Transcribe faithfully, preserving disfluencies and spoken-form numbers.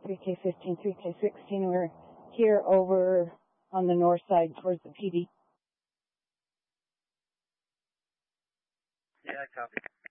three K fifteen, three K sixteen. We're here over on the north side towards the P D. Yeah, copy.